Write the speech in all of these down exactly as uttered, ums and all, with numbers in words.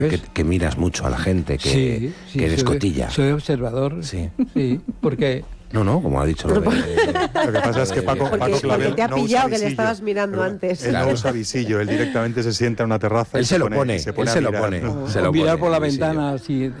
que, que miras mucho a la gente, que, sí, sí, que eres soy, cotilla. Soy observador. Sí. Sí, porque... No, no, como ha dicho lo de... Lo que pasa es que Paco, porque, Paco Clavel porque te ha no pillado usa que le visillo. estabas mirando Pero antes. Él Claro. no usa visillo, él directamente se sienta en una terraza Él y se lo pone, pone, y se pone él a se lo mirar, pone. ¿no? Se lo mirar pone, por la el visillo. ventana así.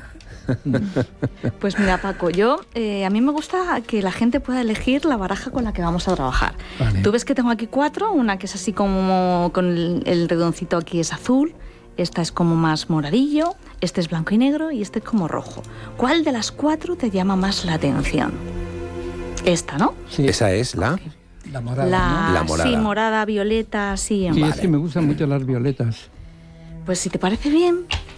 Pues mira, Paco, yo eh, a mí me gusta que la gente pueda elegir la baraja con la que vamos a trabajar. Vale. Tú ves que tengo aquí cuatro, una que es así como con el, el redoncito aquí es azul, esta es como más moradillo, este es blanco y negro y este es como rojo. ¿Cuál de las cuatro te llama más la atención? Esta, ¿no? Sí. Esa es la... La morada, La, ¿no? La morada. Sí, morada, violeta, sí. Sí, vale. es que me gustan mucho las violetas. Pues si te parece bien,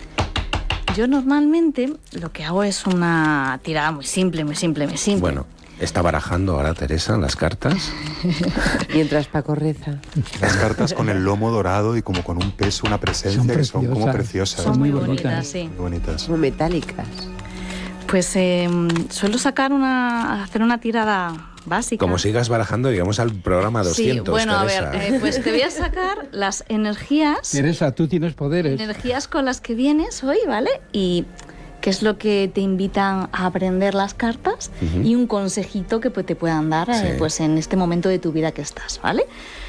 yo normalmente lo que hago es una tirada muy simple, muy simple, muy simple. Bueno, está barajando ahora Teresa las cartas. Mientras Paco reza. Las cartas con el lomo dorado y como con un peso, una presencia Son que son como preciosas. preciosas. Son muy muy bonitas, bonitas. sí. Muy bonitas. Como metálicas. Pues eh, suelo sacar una, hacer una tirada básica. Como sigas barajando, llegamos al programa doscientos, Sí, bueno, Teresa. a ver, eh, pues te voy a sacar las energías, Teresa, tú tienes poderes. energías con las que vienes hoy, ¿vale? Y qué es lo que te invitan a aprender las cartas Ujú. y un consejito que pues, te puedan dar eh, Sí. pues en este momento de tu vida que estás, ¿vale?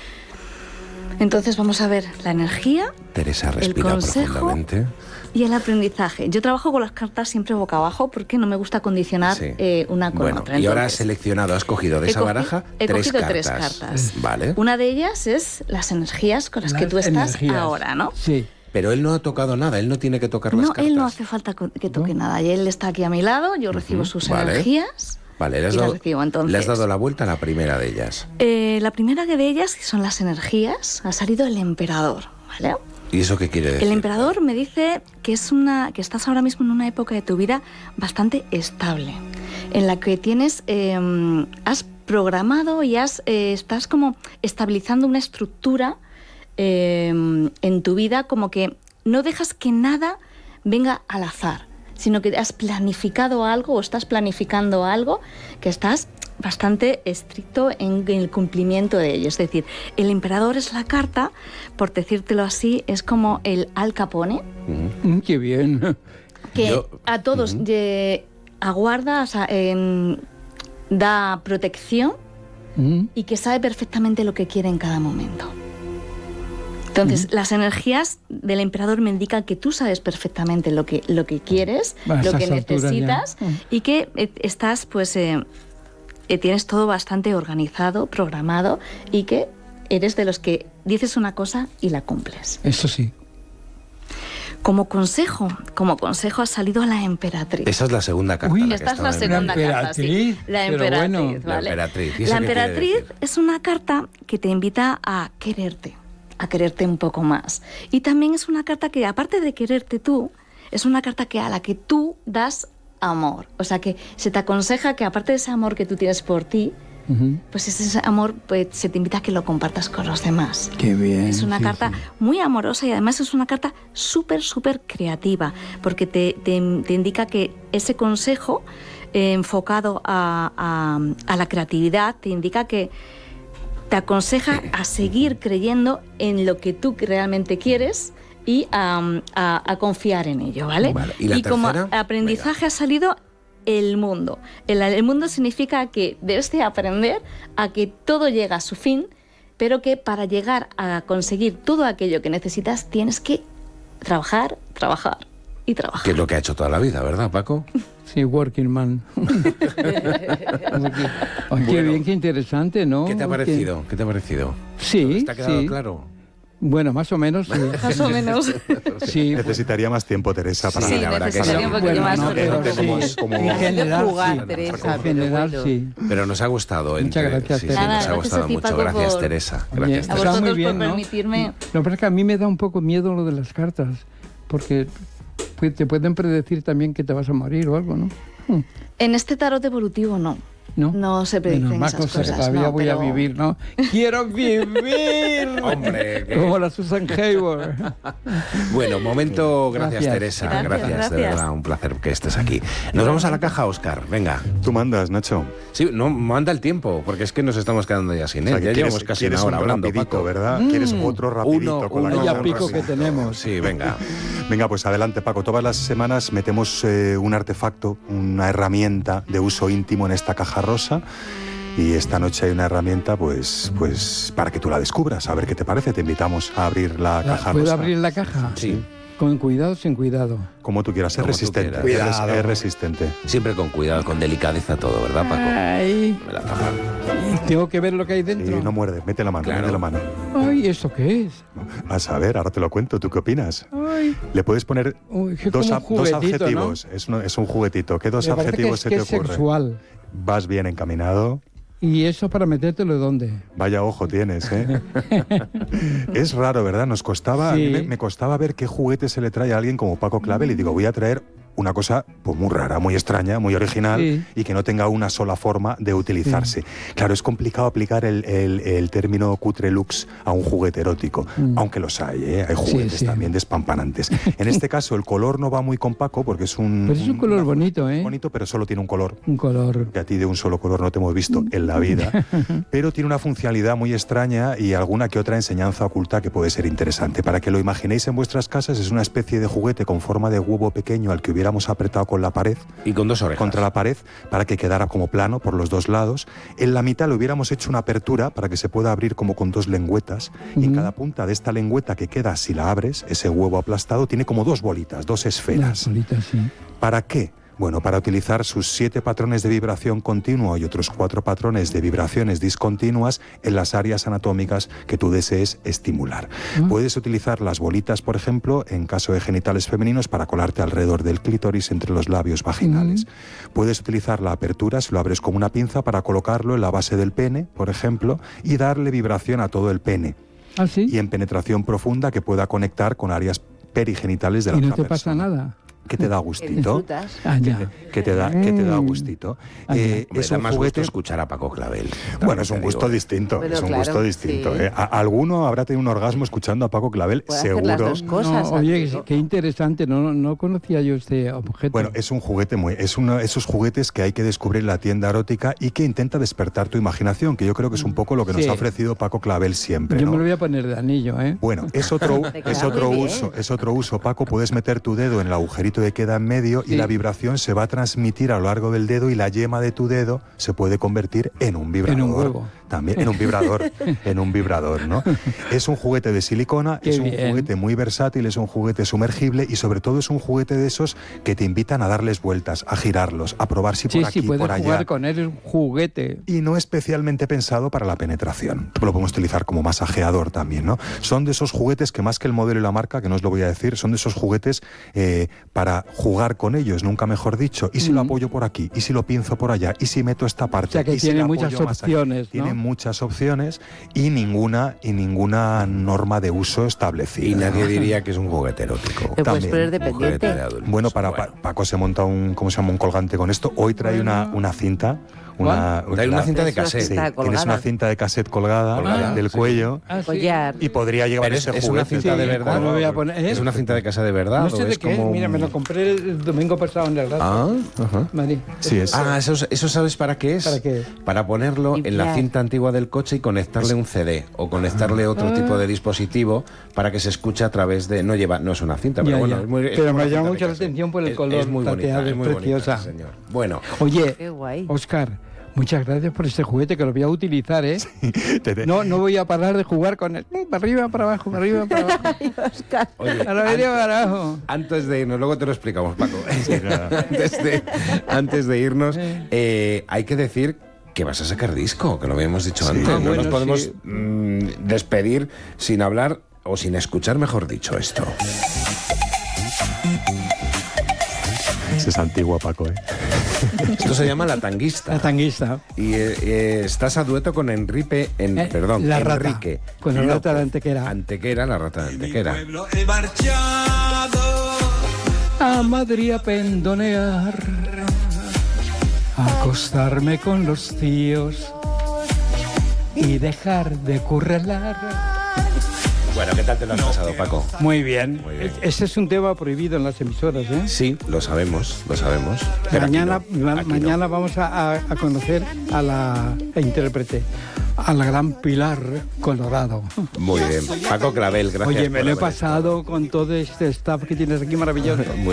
Entonces vamos a ver la energía Teresa respira consejo profundamente. y el aprendizaje. Yo trabajo con las cartas siempre boca abajo porque no me gusta condicionar Sí. eh, una con Bueno, otra. y ahora has Entonces, seleccionado, has cogido de he esa cogi- baraja he tres cogido cartas. tres cartas. Vale. Una de ellas es las energías con las, que Las tú estás energías. ahora, ¿no? Sí. Pero él no ha tocado nada, él no tiene que tocar las No, cartas. él no hace falta co- que toque nada. Y él está aquí a mi lado, yo recibo Ujú, sus vale. energías. Vale, le has, y las dado, recibo. Entonces, le has dado la vuelta a la primera de ellas. eh, la primera de ellas, que son las energías, ha salido el emperador, ¿vale? ¿Y eso qué quiere decir? El emperador me dice que es una que estás ahora mismo en una época de tu vida bastante estable, en la que tienes eh, has programado y has eh, estás como estabilizando una estructura eh, en tu vida, como que no dejas que nada venga al azar, sino que has planificado algo o estás planificando algo que estás bastante estricto en el cumplimiento de ello. Es decir, el emperador es la carta, por decírtelo así, es como el Al Capone, Ujú. Mm, qué bien. que Yo- a todos Ujú. eh, aguarda, o sea, em, da protección Mm, y que sabe perfectamente lo que quiere en cada momento. Entonces, las energías del emperador me indican que tú sabes perfectamente lo que, lo que quieres, A lo esas que alturas ya. necesitas Mm. y que eh, estás, pues, eh, eh, tienes todo bastante organizado, programado y que eres de los que dices una cosa y la cumples. Eso sí. Como consejo, como consejo ha salido la emperatriz. Esa es la segunda carta. Uy, la que Esta es estaba la en- segunda La carta, sí. emperatriz, La pero emperatriz, bueno. La ¿vale? emperatriz, ¿y eso La qué quiere emperatriz decir? es una carta que te invita a quererte, a quererte un poco más. Y también es una carta que, aparte de quererte tú, es una carta que a la que tú das amor. O sea, que se te aconseja que aparte de ese amor que tú tienes por ti, Ujú. pues ese amor pues, se te invita a que lo compartas con los demás. Qué bien. Es una sí, carta sí. muy amorosa y además es una carta súper, súper creativa, porque te, te, te indica que ese consejo eh, enfocado a, a, a la creatividad, te indica que te aconseja a seguir creyendo en lo que tú realmente quieres y a, a, a confiar en ello, ¿vale? Vale, ¿y la como tercera? aprendizaje ha salido el mundo. El, el mundo significa que debes de aprender a que todo llega a su fin, pero que para llegar a conseguir todo aquello que necesitas tienes que trabajar, trabajar y trabajar. Que es lo que ha hecho toda la vida, ¿verdad, Paco? Sí, working man. Ay, qué Bueno. bien, qué interesante, ¿no? ¿Qué te ha Porque- parecido? ¿Qué te ha parecido? Sí, ¿Te ha quedado sí. claro? Bueno, más o menos, sí. Más o menos. Sí, Necesitaría más tiempo, Teresa, para... Sí, Sí, la verdad que necesitaría sí. un poquillo Bueno, más. no, porque- pero Gente como- sí. como- En general, jugar, sí. Teresa, En pero general, bueno. sí. Pero nos ha gustado. Muchas entre- gracias, sí, sí, Teresa. nos Nada, ha gracias gustado a ti, mucho. Paco, Gracias, por- Teresa. Oye, Gracias, está A Teresa. muy vosotros bien, por ¿no? permitirme. Lo que pasa es que a mí me da un poco miedo lo de las cartas, porque pues, te pueden predecir también que te vas a morir o algo, ¿no? Hmm, En este tarot evolutivo no. ¿No? No se predicen Menos mal, esas cosa que cosas. todavía no, voy pero- a vivir, ¿no? ¡Quiero vivir! Hombre, que- Como la Susan Hayward. Bueno, momento, gracias, Gracias. Teresa. Gracias, Gracias, de gracias. verdad, un placer que estés aquí. Nos vamos a la caja, Óscar. Venga. Tú mandas, Nacho. Sí, no manda el tiempo, porque es que nos estamos quedando ya sin O sea, él. que ya quieres, llevamos casi quieres una hora un hablando, rapidito, Paco. ¿verdad? Mm. Quieres otro rapidito Uno, con la uno, Vaya caja pico que rapidito. tenemos. Sí, venga. Venga, pues adelante, Paco. Todas las semanas metemos eh, un artefacto, una herramienta de uso íntimo en esta caja rosa. Y esta noche hay una herramienta, pues, pues para que tú la descubras, a ver qué te parece. Te invitamos a abrir la, la caja ¿Puedo rosa. abrir la caja? Sí. ¿Con cuidado o sin cuidado? Como tú quieras, es Como tú resistente. quieras. Es, es resistente. Siempre con cuidado, con delicadeza todo, ¿verdad, Paco? Ay, Me la caja. tengo que ver lo que hay Y dentro. no muerde, mete la mano, Claro. mete la mano. Ay, ¿eso qué es? A saber, ahora te lo cuento, ¿tú qué opinas? Ay, Le puedes poner uy, que dos, como a- un dos juguetito, adjetivos. Es, un, es un juguetito. ¿Qué dos Me parece adjetivos que se es, te que es ocurre? sexual. Vas bien encaminado. ¿Y eso para metértelo dónde? Vaya ojo tienes, ¿eh? Es raro, ¿verdad? Nos costaba, a mí Sí. me, me costaba ver qué juguete se le trae a alguien como Paco Clavel y digo, voy a traer una cosa pues muy rara, muy extraña, muy original Sí. y que no tenga una sola forma de utilizarse. Claro, es complicado aplicar el, el- el término cutre lux a un juguete erótico, Mm. aunque los hay, ¿eh? Hay juguetes sí. también despampanantes. En este caso el color no va muy con Paco porque es un... Pues es un color una- bonito, ¿eh? bonito, pero solo tiene un color. Un color. Que a ti de un solo color no te hemos visto en la vida, pero tiene una funcionalidad muy extraña y alguna que otra enseñanza oculta que puede ser interesante. Para que lo imaginéis en vuestras casas, es una especie de juguete con forma de huevo pequeño al que hubiéramos apretado con la pared, Y con dos orejas. contra la pared, para que quedara como plano por los dos lados. En la mitad le hubiéramos hecho una apertura para que se pueda abrir como con dos lengüetas, y en Ujú. cada punta de esta lengüeta que queda, si la abres, ese huevo aplastado, tiene como dos bolitas, dos Las esferas. bolitas, sí. ¿Para qué? Bueno, para utilizar sus siete patrones de vibración continua y otros cuatro patrones de vibraciones discontinuas en las áreas anatómicas que tú desees estimular. Ah. Puedes utilizar las bolitas, por ejemplo, en caso de genitales femeninos, para colarte alrededor del clítoris entre los labios vaginales. Puedes utilizar la apertura, si lo abres con una pinza, para colocarlo en la base del pene, por ejemplo, y darle vibración a todo el pene. ¿Ah, sí? Y en penetración profunda que pueda conectar con áreas perigenitales de la ¿Y no otra te pasa persona. nada? Que te da Que gustito. disfrutas. Ah, ya. Que te da, que te da Mm. gustito. Ah, Eh, Hombre, es da un más juguete. gusto escuchar a Paco Clavel. Bueno, es un También te gusto digo. distinto. Bueno, es un claro, gusto distinto. sí. ¿eh? A- alguno habrá tenido un orgasmo escuchando a Paco Clavel, Puede hacer seguro. las dos cosas. No, oye, amigo. qué interesante. No, no conocía yo este objeto. Bueno, es un juguete muy. Es uno de esos juguetes que hay que descubrir en la tienda erótica y que intenta despertar tu imaginación, que yo creo que es un poco lo que nos Sí. ha ofrecido Paco Clavel siempre. yo ¿no? me lo voy a poner de anillo, ¿eh? Bueno, es otro, Te queda es otro muy bien. uso, es otro uso, Paco. Puedes meter tu dedo en el agujerito que queda en medio Sí. y la vibración se va a transmitir a lo largo del dedo y la yema de tu dedo se puede convertir en un vibrador. En un huevo. También en un vibrador, en un vibrador, ¿no? Es un juguete de silicona, Qué es un bien. juguete muy versátil, es un juguete sumergible y sobre todo es un juguete de esos que te invitan a darles vueltas, a girarlos, a probar si Sí, por aquí, sí, puedes por allá. jugar con él, es un juguete. Y no especialmente pensado para la penetración. Lo podemos utilizar como masajeador también, ¿no? Son de esos juguetes que más que el modelo y la marca, que no os lo voy a decir, son de esos juguetes eh, para jugar con ellos, nunca mejor dicho. ¿Y si lo Mm. apoyo por aquí? ¿Y si lo pinzo por allá? ¿Y si meto esta parte? O sea, que ¿Y si tiene la muchas apoyo más aquí? opciones, ¿no? Tiene muchas opciones y ninguna, y ninguna norma de uso establecida. Y nadie ¿no? diría que es un juguete erótico. Te puedes También, poner Un juguete de dependiente. adultos. Bueno, para Pa- Paco se monta un, ¿cómo se llama? Un colgante con esto. Hoy trae una, Bueno. una cinta. Una, Trae una la- cinta de Es una cassette. Sí, cinta tienes colgada. una cinta de cassette colgada, Colgada, del sí. cuello Ah, sí. Collar. y podría llevar Pero es, ese es una juguete. cinta de Sí, verdad. me lo voy a poner, ¿eh? Es una cinta de casa de verdad. No ¿o sé de es qué es. como Mira, un- me lo compré el domingo pasado en el rato. Ah, ajá. Madrid. Sí, es. Ah, eso, eso sabes para qué es. ¿Para qué? Para ponerlo en la Limpiar. cinta antigua del coche y conectarle un C D o conectarle otro Ah. tipo de dispositivo para que se escuche a través de. No lleva, no es una cinta, pero Ya, bueno, ya. es muy. es Pero una me llama cinta de mucho la cassette. atención por el Es- color Es muy bonita, plateado, es muy bonita, preciosa. sí, señor. Bueno, Oye, Qué guay. Oscar, muchas gracias por este juguete que lo voy a utilizar, ¿eh? Te- te- No, no voy a parar de jugar con él. Mm, Para arriba, para abajo, para arriba, para abajo. Oscar. oye, Para arriba, para abajo. antes de irnos, luego te lo explicamos, Paco. nada. antes, de, antes de irnos, eh, hay que decir que vas a sacar disco, que lo habíamos dicho Sí. antes. Ah, no bueno, nos podemos sí. mm, despedir sin hablar o sin escuchar, mejor dicho, esto. Ese es antigua, Paco, ¿eh? Esto se llama La Tanguista. La tanguista. Y eh, eh, estás a dueto con Enrique, en, Eh, perdón, la rata. Enrique. Con la López. rata de Antequera. Antequera, la rata de Antequera. pueblo he marchado. A Madrid a pendonear, a acostarme con los tíos y dejar de currelar. Bueno, ¿qué tal te lo has pasado, Paco? Muy bien. Muy bien. Ese es un tema prohibido en las emisoras, ¿eh? Sí, lo sabemos, lo sabemos. Pero aquí Mañana, no, ma- aquí no. mañana vamos a, a- a conocer a la intérprete. al gran Pilar Colorado. Muy bien. Paco Clavel, gracias. Oye, me por lo he haber pasado con todo este staff que tienes aquí maravilloso. estado. Muy